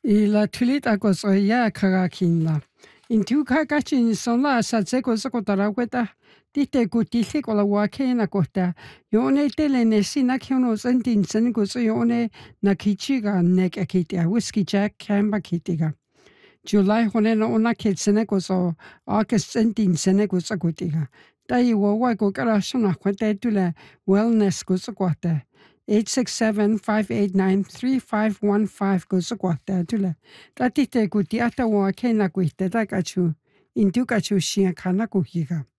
I la tulita ko so ya karakinla. In tu kakachin son la sa tseko soko taraweta. Tite kutili ko la wakena kota. Yone tele ne sina kiono sentin sen ko so yone na kichiga nek akitia. Whiskey Jack kamba kitiga. July hone na ona kitsene ko so August sentin sene ko so kutiga. Tai wo ko kara sona kwete tule wellness ko so kwata. 867-589-3515 ko sa kwata tula. Tatite ko ti atawa kena ko ite ta kachu. Intu kachu siya kana ko higa.